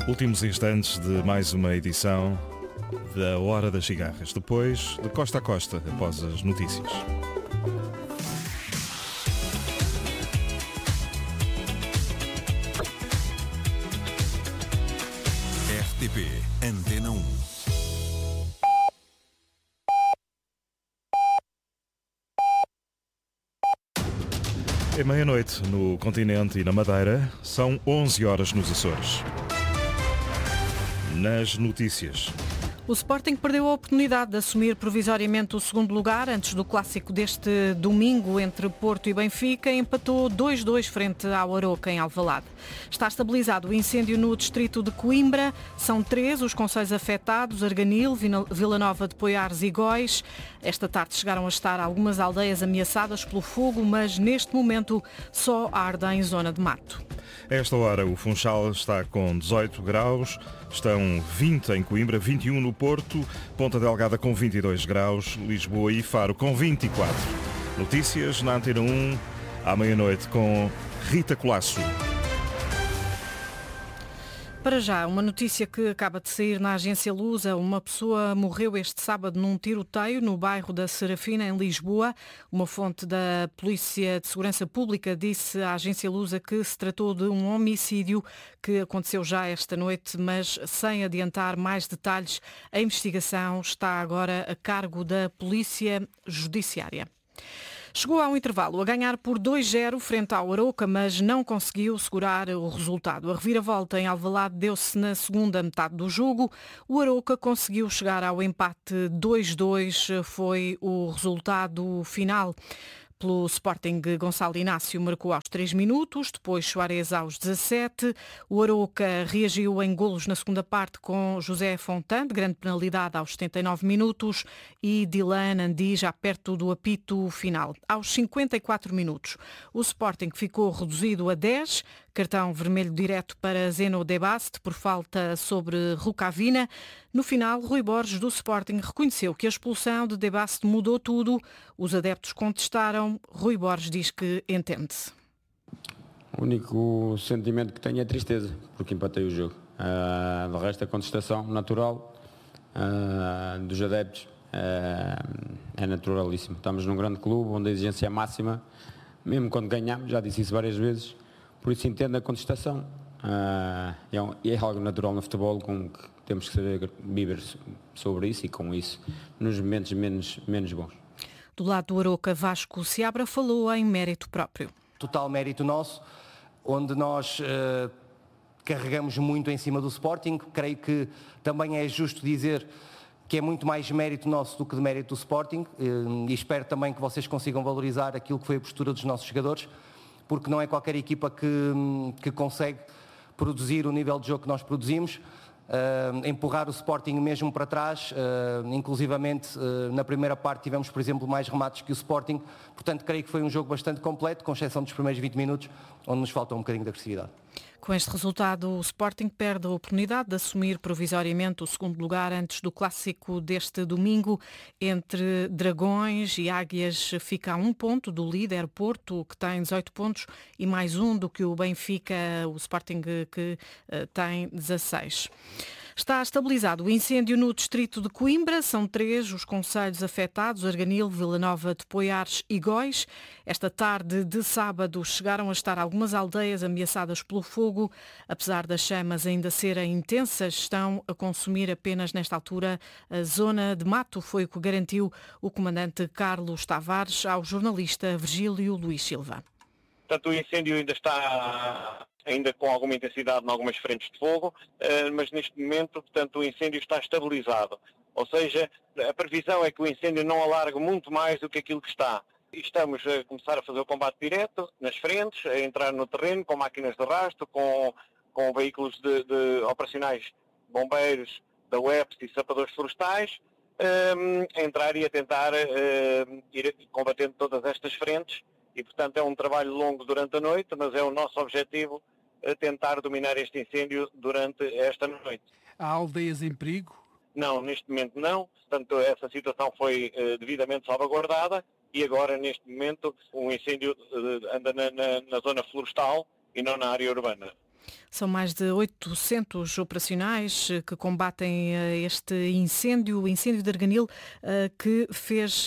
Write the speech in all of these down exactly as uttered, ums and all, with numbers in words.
Últimos instantes de mais uma edição da Hora das Cigarras, depois de Costa a Costa, após as notícias. R T P Antena um. É meia-noite no continente e na Madeira, são onze horas nos Açores. Nas notícias. O Sporting perdeu a oportunidade de assumir provisoriamente o segundo lugar antes do clássico deste domingo entre Porto e Benfica. Empatou dois a dois frente ao Aroca em Alvalade. Está estabilizado o incêndio no distrito de Coimbra. São três os concelhos afetados: Arganil, Vila Nova de Poiares e Góis. Esta tarde chegaram a estar algumas aldeias ameaçadas pelo fogo, mas neste momento só arde em zona de mato. A esta hora o Funchal está com dezoito graus, estão vinte em Coimbra, vinte e um no Porto, Ponta Delgada com vinte e dois graus, Lisboa e Faro com vinte e quatro. Notícias na Antena um, à meia-noite, com Rita Colasso. Para já, uma notícia que acaba de sair na agência Lusa. Uma pessoa morreu este sábado num tiroteio no bairro da Serafina, em Lisboa. Uma fonte da Polícia de Segurança Pública disse à agência Lusa que se tratou de um homicídio que aconteceu já esta noite, mas sem adiantar mais detalhes. A investigação está agora a cargo da Polícia Judiciária. Chegou ao intervalo a ganhar por dois a zero frente ao Aroca, mas não conseguiu segurar o resultado. A reviravolta em Alvalade deu-se na segunda metade do jogo. O Aroca conseguiu chegar ao empate dois a dois, foi o resultado final. Pelo Sporting, Gonçalo Inácio marcou aos três minutos, depois Soares aos dezassete. O Aroca reagiu em golos na segunda parte com José Fontan, de grande penalidade, aos setenta e nove minutos, e Dylan Andi já perto do apito final. Aos cinquenta e quatro minutos, o Sporting ficou reduzido a dez, cartão vermelho direto para Zeno De Bast por falta sobre Rukavina. No final, Rui Borges, do Sporting, reconheceu que a expulsão de De Bast mudou tudo. Os adeptos contestaram. Rui Borges diz que entende. O único sentimento que tenho é tristeza, porque empatei o jogo. Uh, do resto, a contestação natural uh, dos adeptos uh, é naturalíssimo. Estamos num grande clube onde a exigência é máxima, mesmo quando ganhamos, já disse isso várias vezes, por isso entendo a contestação. Uh, é, um, é algo natural no futebol, com que temos que saber viver sobre isso e com isso nos momentos menos, menos bons. Do lado do Aroca, Vasco Seabra falou em mérito próprio. Total mérito nosso, onde nós uh, carregamos muito em cima do Sporting. Creio que também é justo dizer que é muito mais mérito nosso do que de mérito do Sporting, uh, e espero também que vocês consigam valorizar aquilo que foi a postura dos nossos jogadores, porque não é qualquer equipa que, que consegue produzir o nível de jogo que nós produzimos. Uh, empurrar o Sporting mesmo para trás, uh, inclusivamente uh, na primeira parte tivemos, por exemplo, mais remates que o Sporting, portanto creio que foi um jogo bastante completo, com exceção dos primeiros vinte minutos, onde nos falta um bocadinho de agressividade. Com este resultado, o Sporting perde a oportunidade de assumir provisoriamente o segundo lugar antes do clássico deste domingo entre Dragões e Águias. Fica a um ponto do líder Porto, que tem dezoito pontos, e mais um do que o Benfica, o Sporting, que uh, tem dezasseis. Está estabilizado o incêndio no distrito de Coimbra. São três os concelhos afetados: Arganil, Vila Nova de Poiares e Góis. Esta tarde de sábado chegaram a estar algumas aldeias ameaçadas pelo fogo. Apesar das chamas ainda serem intensas, estão a consumir apenas nesta altura a zona de mato. Foi o que garantiu o comandante Carlos Tavares ao jornalista Virgílio Luís Silva. Portanto, o incêndio ainda está ainda com alguma intensidade em algumas frentes de fogo, mas neste momento, portanto, o incêndio está estabilizado. Ou seja, a previsão é que o incêndio não alargue muito mais do que aquilo que está. Estamos a começar a fazer o combate direto nas frentes, a entrar no terreno com máquinas de rastro, com, com veículos de, de operacionais, bombeiros, da U E P S e sapadores florestais, um, a entrar e a tentar uh, ir combatendo todas estas frentes. E, portanto, é um trabalho longo durante a noite, mas é o nosso objetivo tentar dominar este incêndio durante esta noite. Há aldeias em perigo? Não, neste momento não. Portanto, essa situação foi uh, devidamente salvaguardada e agora, neste momento, o incêndio uh, anda na, na, na zona florestal e não na área urbana. São mais de oitocentos operacionais que combatem este incêndio, o incêndio de Arganil, que fez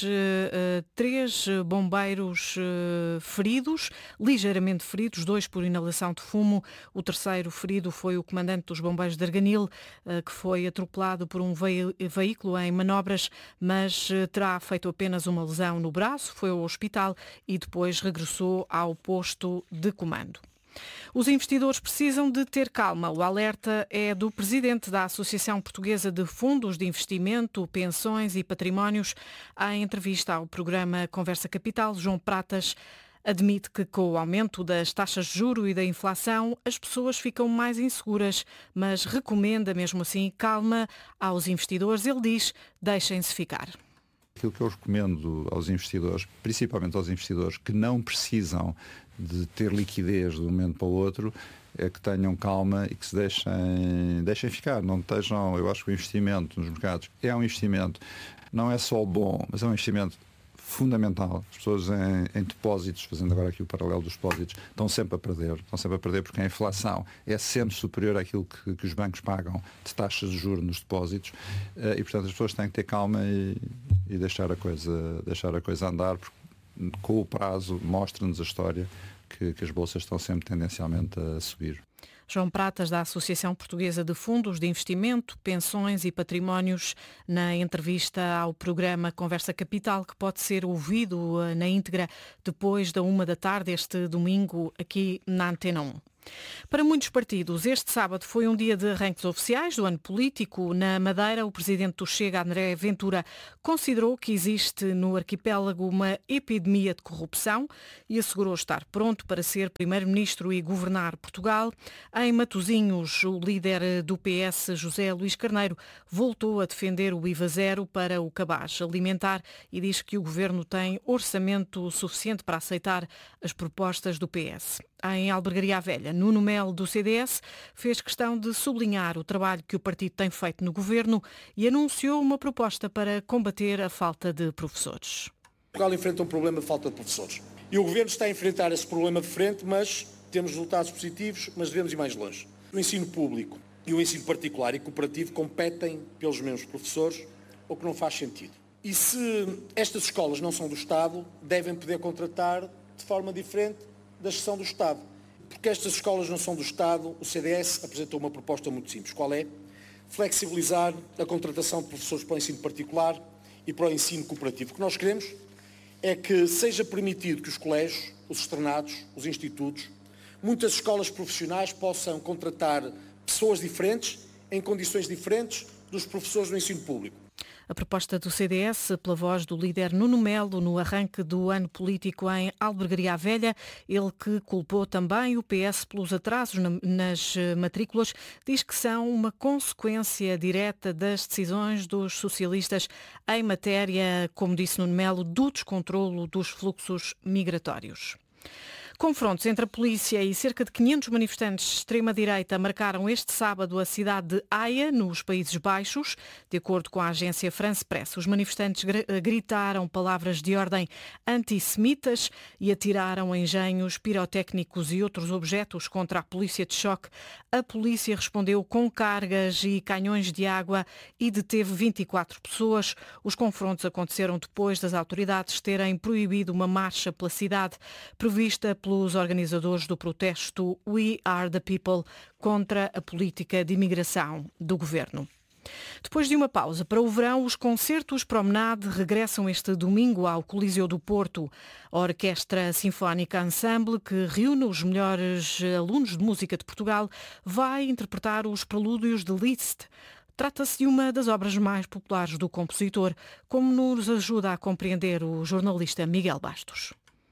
três bombeiros feridos, ligeiramente feridos, dois por inalação de fumo. O terceiro ferido foi o comandante dos bombeiros de Arganil, que foi atropelado por um veículo em manobras, mas terá feito apenas uma lesão no braço, foi ao hospital e depois regressou ao posto de comando. Os investidores precisam de ter calma. O alerta é do presidente da Associação Portuguesa de Fundos de Investimento, Pensões e Patrimónios. Em entrevista ao programa Conversa Capital, João Pratas admite que com o aumento das taxas de juros e da inflação as pessoas ficam mais inseguras, mas recomenda mesmo assim calma aos investidores. Ele diz, deixem-se ficar. Aquilo que eu recomendo aos investidores, principalmente aos investidores que não precisam de ter liquidez de um momento para o outro, é que tenham calma e que se deixem, deixem ficar. Não estejam, eu acho que o investimento nos mercados é um investimento, não é só bom, mas é um investimento fundamental. As pessoas em, em depósitos, fazendo agora aqui o paralelo dos depósitos, estão sempre a perder. Estão sempre a perder porque a inflação é sempre superior àquilo que, que os bancos pagam de taxas de juros nos depósitos e, portanto, as pessoas têm que ter calma e, e deixar, a coisa, deixar a coisa andar, porque com o prazo mostra-nos a história que, que as bolsas estão sempre tendencialmente a subir. João Pratas, da Associação Portuguesa de Fundos de Investimento, Pensões e Patrimónios, na entrevista ao programa Conversa Capital, que pode ser ouvido na íntegra depois da uma da tarde, este domingo, aqui na Antena um. Para muitos partidos, este sábado foi um dia de arranques oficiais do ano político. Na Madeira, o presidente do Chega, André Ventura, considerou que existe no arquipélago uma epidemia de corrupção e assegurou estar pronto para ser primeiro-ministro e governar Portugal. Em Matosinhos, o líder do P S, José Luís Carneiro, voltou a defender o I V A zero para o cabaz alimentar e diz que o governo tem orçamento suficiente para aceitar as propostas do P S. Em Albergaria Velha, Nuno Melo, do C D S, fez questão de sublinhar o trabalho que o partido tem feito no governo e anunciou uma proposta para combater a falta de professores. Portugal enfrenta um problema de falta de professores. E o governo está a enfrentar esse problema de frente, mas temos resultados positivos, mas devemos ir mais longe. O ensino público e o ensino particular e cooperativo competem pelos mesmos professores, o que não faz sentido. E se estas escolas não são do Estado, devem poder contratar de forma diferente da gestão do Estado. Porque estas escolas não são do Estado, o C D S apresentou uma proposta muito simples. Qual é? Flexibilizar a contratação de professores para o ensino particular e para o ensino cooperativo. O que nós queremos é que seja permitido que os colégios, os externados, os institutos, muitas escolas profissionais possam contratar pessoas diferentes, em condições diferentes dos professores do ensino público. A proposta do C D S, pela voz do líder Nuno Melo, no arranque do ano político em Albergaria Velha, ele que culpou também o P S pelos atrasos nas matrículas, diz que são uma consequência direta das decisões dos socialistas em matéria, como disse Nuno Melo, do descontrolo dos fluxos migratórios. Confrontos entre a polícia e cerca de quinhentos manifestantes de extrema-direita marcaram este sábado a cidade de Haia, nos Países Baixos. De acordo com a agência France Press, os manifestantes gritaram palavras de ordem antissemitas e atiraram engenhos pirotécnicos e outros objetos contra a polícia de choque. A polícia respondeu com cargas e canhões de água e deteve vinte e quatro pessoas. Os confrontos aconteceram depois das autoridades terem proibido uma marcha pela cidade prevista pelos organizadores do protesto We Are the People contra a política de imigração do governo. Depois de uma pausa para o verão, os concertos Promenade regressam este domingo ao Coliseu do Porto. A Orquestra Sinfónica Ensemble, que reúne os melhores alunos de música de Portugal, vai interpretar os prelúdios de Liszt. Trata-se de uma das obras mais populares do compositor, como nos ajuda a compreender o jornalista Miguel Bastos.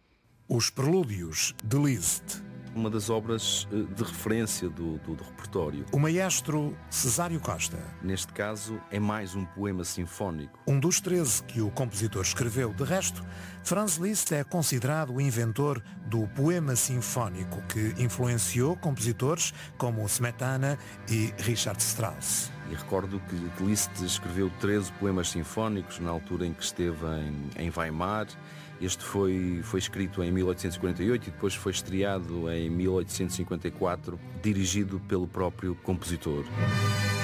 Os Prelúdios de Liszt. Uma das obras de referência do, do, do repertório. O maestro Cesário Costa. Neste caso, é mais um poema sinfónico. Um dos treze que o compositor escreveu. De resto, Franz Liszt é considerado o inventor do poema sinfónico, que influenciou compositores como Smetana e Richard Strauss. E recordo que, que Liszt escreveu treze poemas sinfónicos na altura em que esteve em, em Weimar Este foi, foi escrito em mil oitocentos e quarenta e oito e depois foi estreado em mil oitocentos e cinquenta e quatro, dirigido pelo próprio compositor.